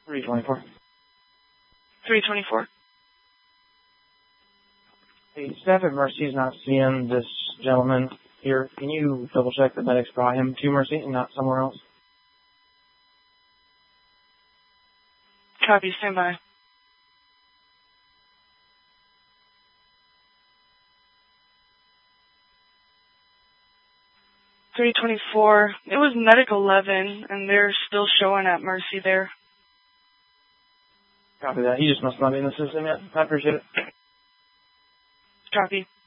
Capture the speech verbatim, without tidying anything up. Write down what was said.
three twenty-four. three twenty-four. Hey, staff at Mercy is not seeing this gentleman here. Can you double check that medics brought him to Mercy and not somewhere else? Copy, stand by. three twenty-four. It was medic eleven, and they're still showing at Mercy there. Copy that. He just must not be in the system yet. I appreciate it. Copy.